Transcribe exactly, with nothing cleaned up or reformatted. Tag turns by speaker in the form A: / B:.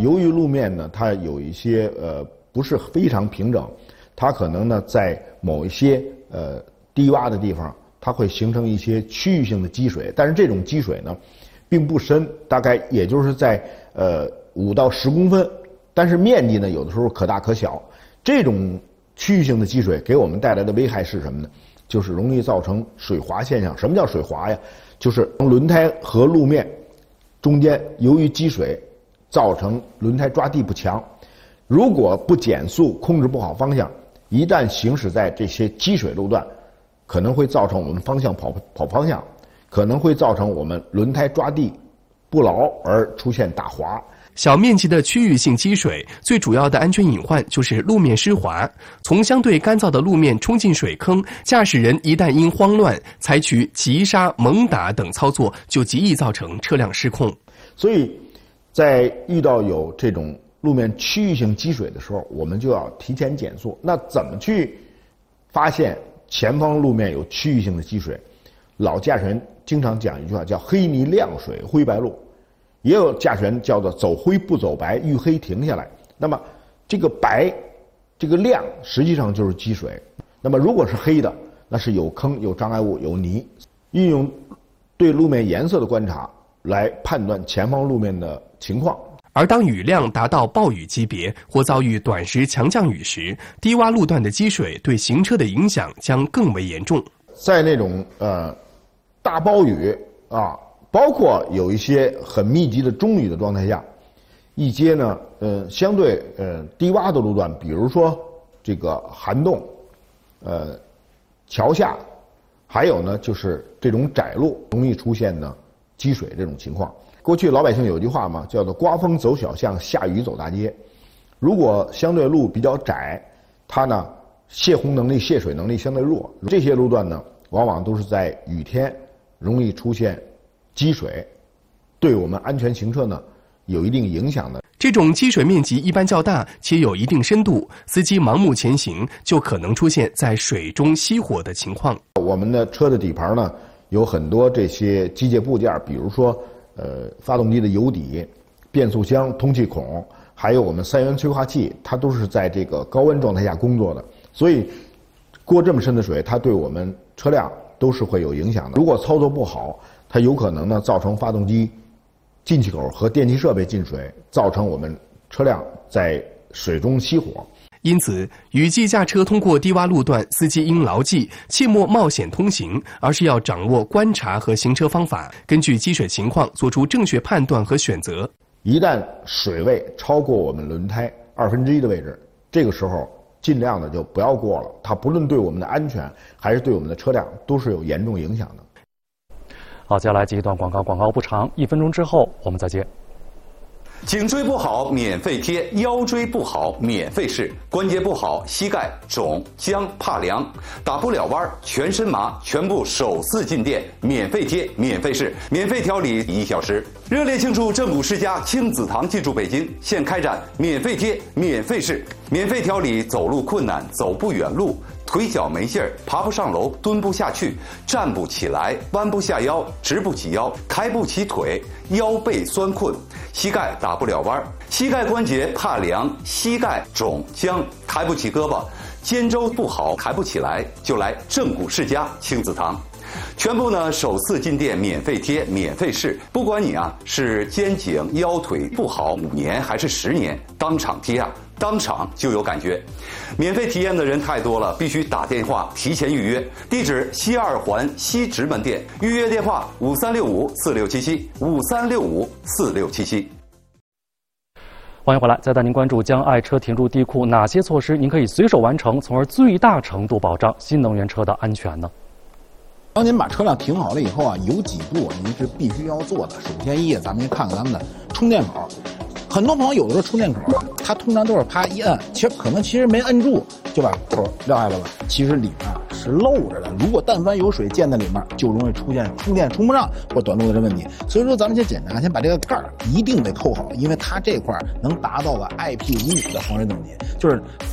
A: 由于路面呢，它有一些呃不是非常平整，它可能呢在某一些呃低洼的地方，它会形成一些区域性的积水，但是这种积水呢，并不深，大概也就是在呃五到十公分，但是面积呢有的时候可大可小。这种区域性的积水给我们带来的危害是什么呢？就是容易造成水滑现象。什么叫水滑呀？就是轮胎和路面中间由于积水造成轮胎抓地不强，如果不减速，控制不好方向，一旦行驶在这些积水路段，可能会造成我们方向跑跑方向，可能会造成我们轮胎抓地不牢而出现打滑。
B: 小面积的区域性积水，最主要的安全隐患就是路面湿滑。从相对干燥的路面冲进水坑，驾驶人一旦因慌乱采取急刹、猛打等操作，就极易造成车辆失控。
A: 所以，在遇到有这种路面区域性积水的时候，我们就要提前减速。那怎么去发现前方路面有区域性的积水？老驾驶员经常讲一句话，叫黑泥亮水灰白路。也有驾驶员叫做走灰不走白，遇黑停下来。那么这个白，这个亮实际上就是积水。那么如果是黑的，那是有坑、有障碍物、有泥。运用对路面颜色的观察来判断前方路面的情况。
B: 而当雨量达到暴雨级别或遭遇短时强降雨时，低洼路段的积水对行车的影响将更为严重。
A: 在那种呃大暴雨啊。包括有一些很密集的中雨的状态下，一些呢，呃，相对呃低洼的路段，比如说这个涵洞，呃，桥下，还有呢就是这种窄路容易出现呢积水这种情况。过去老百姓有句话嘛，叫做刮风走小巷，下雨走大街。如果相对路比较窄，它呢泄洪能力、泄水能力相对弱，这些路段呢，往往都是在雨天容易出现积水，对我们安全行车呢有一定影响的。
B: 这种积水面积一般较大且有一定深度，司机盲目前行就可能出现在水中熄火的情况。
A: 我们的车的底盘呢有很多这些机械部件，比如说呃发动机的油底、变速箱、通气孔，还有我们三元催化器，它都是在这个高温状态下工作的，所以过这么深的水，它对我们车辆都是会有影响的。如果操作不好，它有可能呢造成发动机进气口和电气设备进水，造成我们车辆在水中熄火。
B: 因此，雨季驾车通过低洼路段，司机应牢记切莫冒险通行，而是要掌握观察和行车方法，根据积水情况做出正确判断和选择。
A: 一旦水位超过我们轮胎二分之一的位置，这个时候尽量的就不要过了，它不论对我们的安全还是对我们的车辆都是有严重影响的。
C: 好，接下来接一段广告，广告不长，一分钟之后我们再见。
D: 颈椎不好免费贴，腰椎不好免费试，关节不好膝盖肿僵怕凉打不了弯全身麻，全部首次进店免费贴免费试，免费调理一小时。热烈庆祝正骨世家亲子堂进驻北京，现开展免费贴免费试，免费调理走路困难、走不远路、腿脚没劲儿、爬不上楼、蹲不下去、站不起来、弯不下腰、直不起腰、抬不起腿、腰背酸困、膝盖打不了弯、膝盖关节怕凉、膝盖肿僵、抬不起胳膊、肩周不好抬不起来，就来正骨世家亲子堂。全部呢首次进店免费贴免费试，不管你啊是肩颈腰腿不好五年还是十年，当场贴啊当场就有感觉。免费体验的人太多了，必须打电话提前预约。地址西二环西直门店，预约电话五三六五四六七七五三六五四六七七。
C: 欢迎回来，再带您关注将爱车停入地库，哪些措施您可以随手完成，从而最大程度保障新能源车的安全呢？
E: 当您把车辆停好了以后啊，有几步您是必须要做的。首先一，咱们先看看咱们的充电口。很多朋友有的时候充电口，它通常都是啪一摁，其实可能其实没摁住就把口撂下来了，其实里面啊是漏着的。如果但凡有水溅在里面，就容易出现充电充不上或短路的问题。所以说咱们先检查，先把这个盖儿一定得扣好，因为它这块能达到个 I P 五五的防水等级，就是